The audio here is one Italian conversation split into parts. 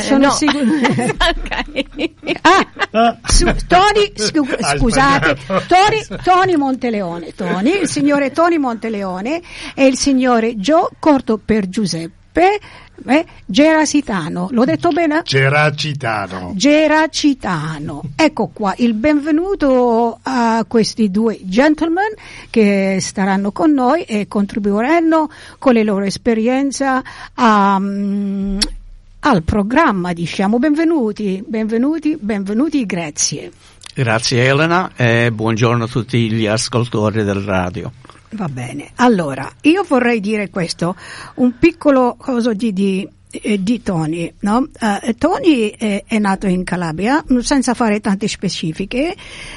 sono sicuro. Tony, scusate, Tony Monteleone, il signore Tony Monteleone e il signore Joe, corto per Giuseppe Geracitano, l'ho detto bene? Geracitano. Ecco qua, il benvenuto a questi due gentlemen che staranno con noi e contribuiranno con le loro esperienze al programma, diciamo. Benvenuti, grazie. Grazie Elena e buongiorno a tutti gli ascoltatori del radio. Va bene, allora io vorrei dire questo, un piccolo cosa di Tony, no? Tony è nato in Calabria, senza fare tante specifiche,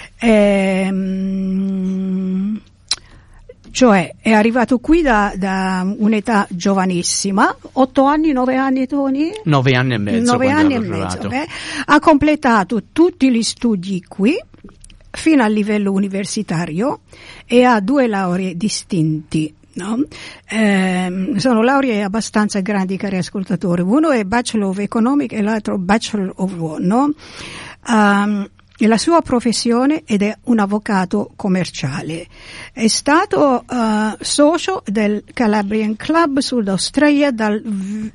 cioè è arrivato qui da un'età giovanissima, 9 anni Tony? 9 anni e mezzo. 9 anni e mezzo, ha completato tutti gli studi qui, fino al livello universitario, e ha 2 lauree distinti, no? Sono lauree abbastanza grandi, cari ascoltatori. Uno è Bachelor of Economics e l'altro Bachelor of Law, no? E la sua professione ed è un avvocato commerciale. È stato socio del Calabrian Club Sud Australia dal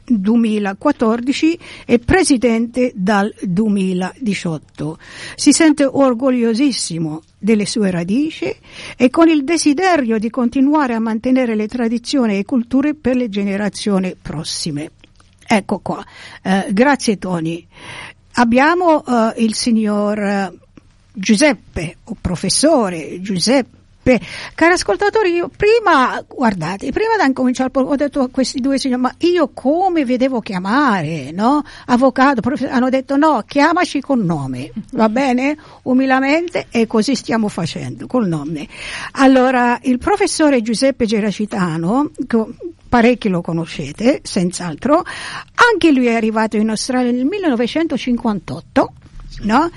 2014 e presidente dal 2018. Si sente orgogliosissimo delle sue radici e con il desiderio di continuare a mantenere le tradizioni e culture per le generazioni prossime. Ecco qua. Grazie Tony. Abbiamo il signor Giuseppe, o professore Giuseppe. Cari ascoltatori, io prima da incominciare ho detto a questi due signori, ma io come vi devo chiamare, no? Avvocato, hanno detto no, chiamaci con nome, va bene? Umilmente, e così stiamo facendo, col nome. Allora, il professore Giuseppe Geracitano, parecchi lo conoscete, senz'altro, anche lui è arrivato in Australia nel 1958, no?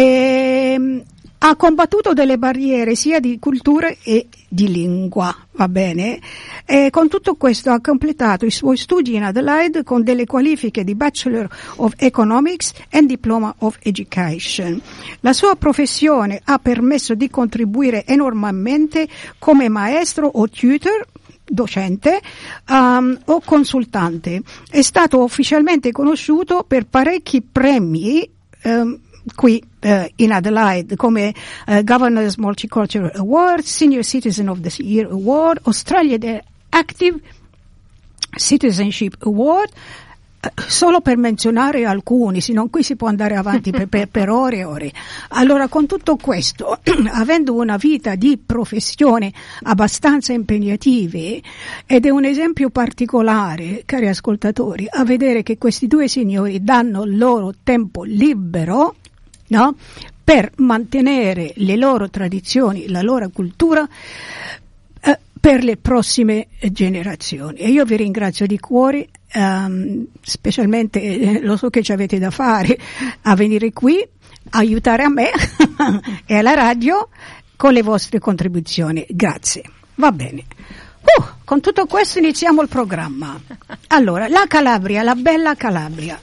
Ha combattuto delle barriere sia di cultura e di lingua, va bene? E con tutto questo ha completato i suoi studi in Adelaide con delle qualifiche di Bachelor of Economics e Diploma of Education. La sua professione ha permesso di contribuire enormemente come maestro o tutor, docente o consultante. È stato ufficialmente conosciuto per parecchi premi qui in Adelaide, come Governor's Multicultural Award, Senior Citizen of the Year Award, Australia Active Citizenship Award, solo per menzionare alcuni, se non qui si può andare avanti per ore e ore. Allora, con tutto questo, avendo una vita di professione abbastanza impegnative, ed è un esempio particolare, cari ascoltatori, a vedere che questi due signori danno il loro tempo libero, no? Per mantenere le loro tradizioni, la loro cultura per le prossime generazioni. E io vi ringrazio di cuore, specialmente lo so che ci avete da fare a venire qui, aiutare a me e alla radio con le vostre contribuzioni. Grazie. Va bene. Con tutto questo iniziamo il programma. Allora, la Calabria, la bella Calabria.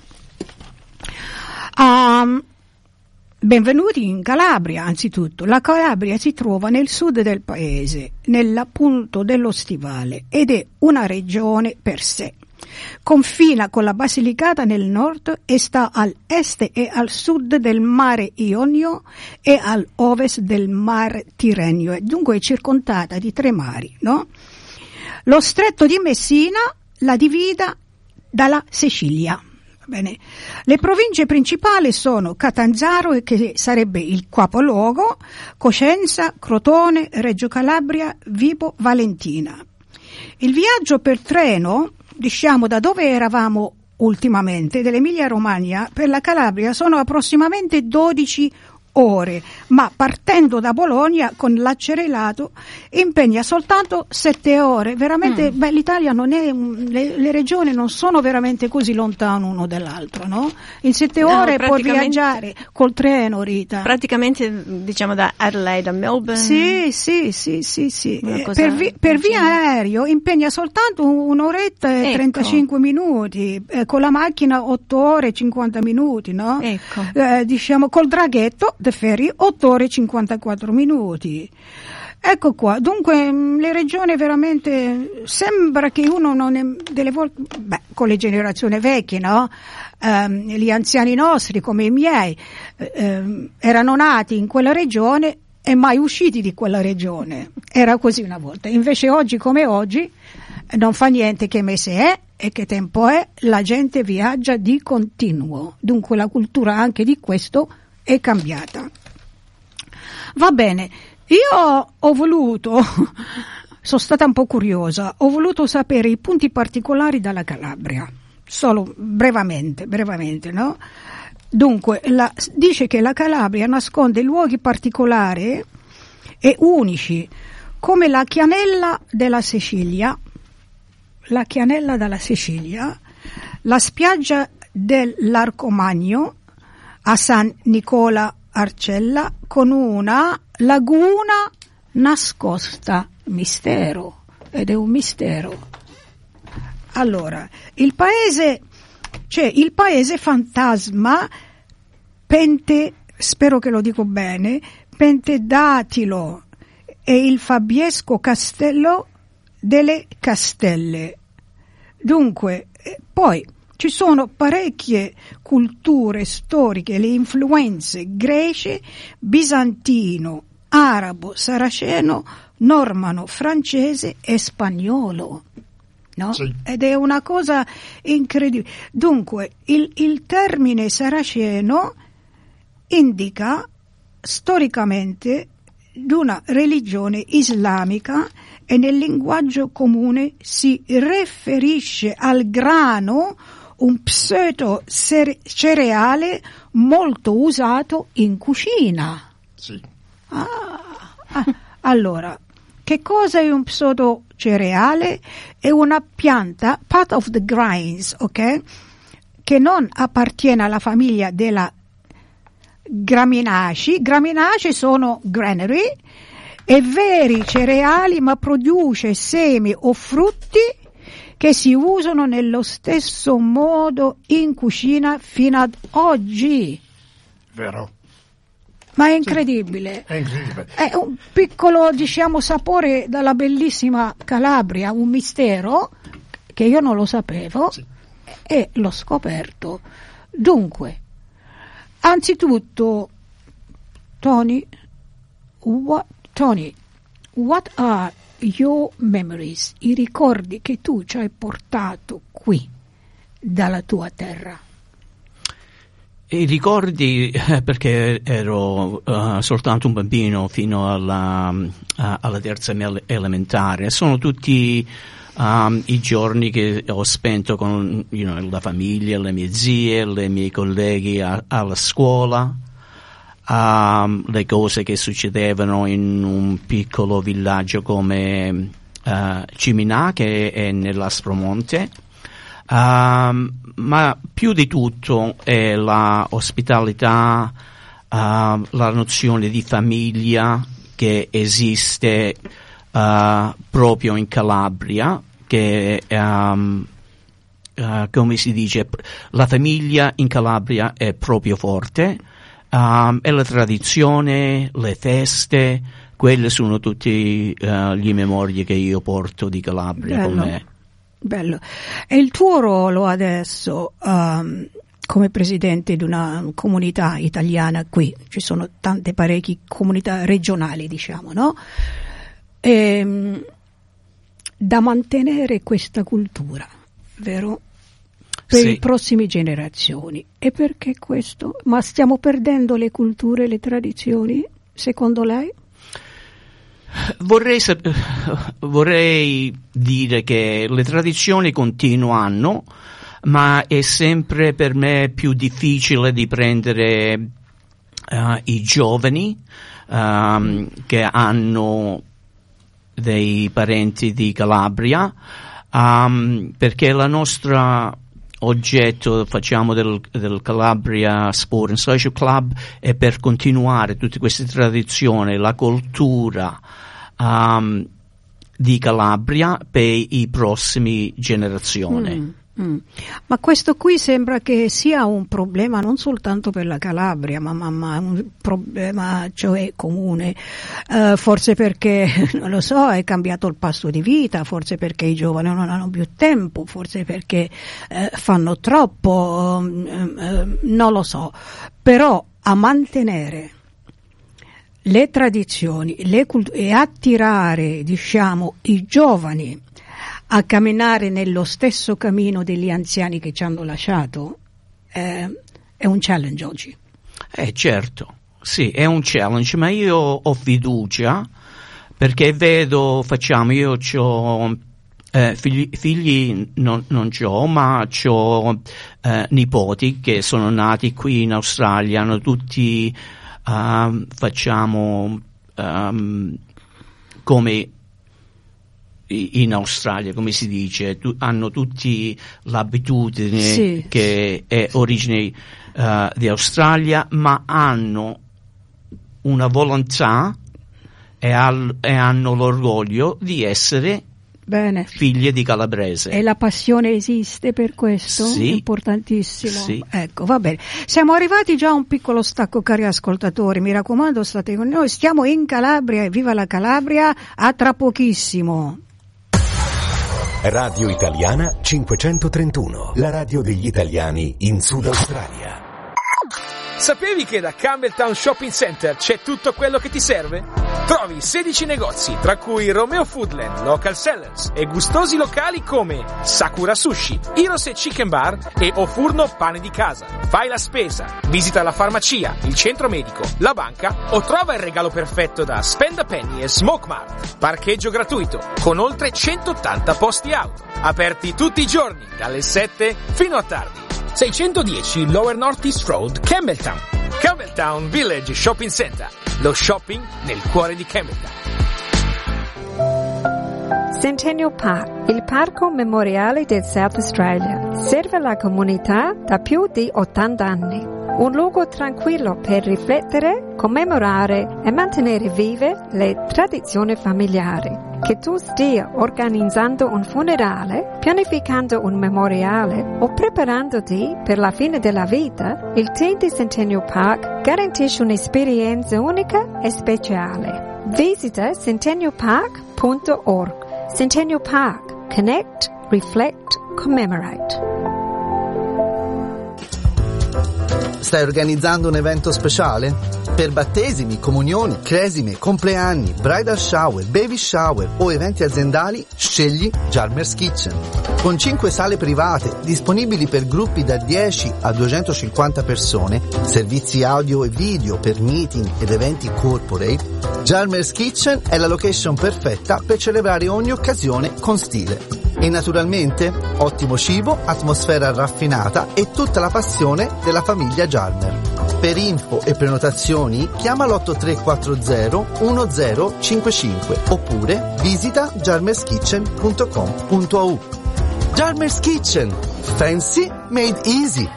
Benvenuti in Calabria, anzitutto. La Calabria si trova nel sud del paese, nell'appunto dello Stivale, ed è una regione per sé. Confina con la Basilicata nel nord e sta all'est e al sud del mare Ionio e all'ovest del mare Tirreno, e dunque è circondata di 3 mari, no? Lo stretto di Messina la divide dalla Sicilia. Bene. Le province principali sono Catanzaro, che sarebbe il capoluogo, Cosenza, Crotone, Reggio Calabria, Vibo Valentina. Il viaggio per treno, diciamo da dove eravamo ultimamente, dell'Emilia Romagna per la Calabria, sono approssimativamente 12 ore, ma partendo da Bologna con l'accelerato impegna soltanto 7 ore. Veramente, l'Italia non è, le regioni non sono veramente così lontano uno dall'altro, no? In 7 ore puoi viaggiare col treno, Rita. Praticamente, diciamo, da Adelaide a Melbourne. Sì. Per via aereo impegna soltanto un'oretta e 35 minuti, con la macchina 8 ore e 50 minuti, no? Ecco. Diciamo col draghetto de ferry 8 ore e 54 minuti. Ecco qua, dunque le regioni veramente sembra che uno non è, delle volte, con le generazioni vecchie, no? Gli anziani nostri come i miei erano nati in quella regione e mai usciti di quella regione. Era così una volta. Invece oggi come oggi non fa niente che mese è e che tempo è, la gente viaggia di continuo. Dunque la cultura anche di questo è cambiata. Va bene, io ho voluto, sono stata un po' curiosa, ho voluto sapere i punti particolari della Calabria, solo brevemente, no? Dunque, dice che la Calabria nasconde luoghi particolari e unici, come la Chianella della Sicilia, la spiaggia dell'Arcomagno a San Nicola Arcella, con una laguna nascosta, mistero, ed è un mistero. Allora, il paese fantasma spero che lo dico bene, Pentedatilo e il Fabiesco Castello delle Castelle. Dunque, poi ci sono parecchie culture storiche, le influenze grece, bizantino, arabo, saraceno, normano, francese e spagnolo. No? Sì. Ed è una cosa incredibile. Dunque, il termine saraceno indica storicamente di una religione islamica e nel linguaggio comune si riferisce al grano, un pseudo cereale molto usato in cucina. Sì. Allora, che cosa è un pseudo cereale? È una pianta, part of the grains, ok? Che non appartiene alla famiglia della Graminaceae. Graminaceae sono granary e veri cereali, ma produce semi o frutti che si usano nello stesso modo in cucina fino ad oggi. Vero. Ma è incredibile. Sì, è incredibile. È un piccolo, diciamo, sapore dalla bellissima Calabria, un mistero che io non lo sapevo, sì, e l'ho scoperto. Dunque, anzitutto, Tony, what are your memories, i ricordi che tu ci hai portato qui dalla tua terra? I ricordi, perché ero soltanto un bambino fino alla terza elementare, sono tutti i giorni che ho spento con la famiglia, le mie zie, le miei colleghi alla scuola, le cose che succedevano in un piccolo villaggio come Ciminà, che è nell'Aspromonte. Ma più di tutto è la ospitalità, la nozione di famiglia che esiste proprio in Calabria, che come si dice, la famiglia in Calabria è proprio forte, e la tradizione, le feste, quelle sono tutte le memorie che io porto di Calabria con me. Bello. E il tuo ruolo adesso come presidente di una comunità italiana qui? Ci sono tante parecchie comunità regionali, diciamo, no? Da mantenere questa cultura, vero? Per sì, le prossime generazioni. E perché questo? Ma stiamo perdendo le culture, le tradizioni, secondo lei? Vorrei dire che le tradizioni continuano, ma è sempre per me più difficile di prendere i giovani che hanno dei parenti di Calabria, perché la nostra oggetto facciamo del Calabria Sport and Social Club è per continuare tutte queste tradizioni, la cultura di Calabria per i prossimi generazioni. Ma questo qui sembra che sia un problema non soltanto per la Calabria, ma un problema cioè comune, forse perché, non lo so, è cambiato il passo di vita, forse perché i giovani non hanno più tempo, forse perché fanno troppo, non lo so, però a mantenere le tradizioni e attirare, diciamo, i giovani a camminare nello stesso cammino degli anziani che ci hanno lasciato è un challenge oggi. Certo, sì, è un challenge, ma io ho fiducia perché vedo, io ho figli non c'ho, ma c'ho nipoti che sono nati qui in Australia, hanno tutti facciamo come in Australia, come si dice, hanno tutti l'abitudine sì, che è origine di Australia, ma hanno una volontà e hanno l'orgoglio di essere figlie di calabrese. E la passione esiste per questo? Sì. Importantissimo. Sì. Ecco, va bene. Siamo arrivati già a un piccolo stacco, cari ascoltatori. Mi raccomando, state con noi. Stiamo in Calabria e viva la Calabria. A tra pochissimo. Radio Italiana 531, la radio degli italiani in Sud Australia. Sapevi che da Campbelltown Shopping Center c'è tutto quello che ti serve? Trovi 16 negozi, tra cui Romeo Foodland, Local Sellers e gustosi locali come Sakura Sushi, Heroes Chicken Bar e Ofurno Pane di Casa. Fai la spesa, visita la farmacia, il centro medico, la banca o trova il regalo perfetto da Spend a Penny e Smoke Mart. Parcheggio gratuito, con oltre 180 posti auto. Aperti tutti i giorni, dalle 7 fino a tardi. 610 Lower North East Road, Campbelltown. Campbelltown Village Shopping Center. Lo shopping nel cuore di Campbelltown. Centennial Park, il parco memoriale del South Australia, serve la comunità da più di 80 anni. Un luogo tranquillo per riflettere, commemorare e mantenere vive le tradizioni familiari. Che tu stia organizzando un funerale, pianificando un memoriale o preparandoti per la fine della vita, il team di Centennial Park garantisce un'esperienza unica e speciale. Visita centennialpark.org. Centennial Park. Connect, reflect, commemorate. Stai organizzando un evento speciale? Per battesimi, comunioni, cresime, compleanni, bridal shower, baby shower o eventi aziendali, scegli Jarmer's Kitchen. Con 5 sale private disponibili per gruppi da 10 a 250 persone, servizi audio e video per meeting ed eventi corporate, Jarmer's Kitchen è la location perfetta per celebrare ogni occasione con stile. E naturalmente ottimo cibo, atmosfera raffinata e tutta la passione della famiglia Jarmer. Per info e prenotazioni chiama l'8340 1055 oppure visita jarmerskitchen.com.au. Jarmer's Kitchen, fancy made easy.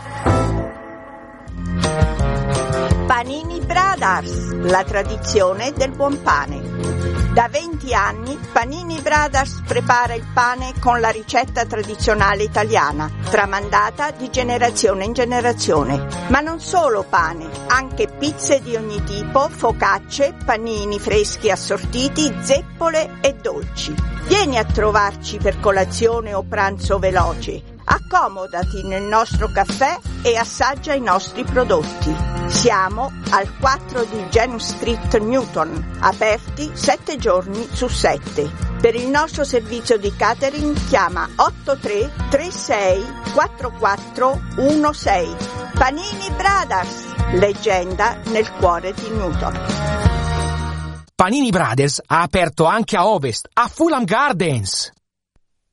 Panini Brothers, la tradizione del buon pane. Da 20 anni Panini Brothers prepara il pane con la ricetta tradizionale italiana, tramandata di generazione in generazione. Ma non solo pane, anche pizze di ogni tipo, focacce, panini freschi assortiti, zeppole e dolci. Vieni a trovarci per colazione o pranzo veloce. Accomodati nel nostro caffè e assaggia i nostri prodotti. Siamo al 4 di James Street, Newton, aperti 7 giorni su 7. Per il nostro servizio di catering chiama 83 36 44 16. Panini Brothers, leggenda nel cuore di Newton. Panini Brothers ha aperto anche a Ovest, a Fulham Gardens.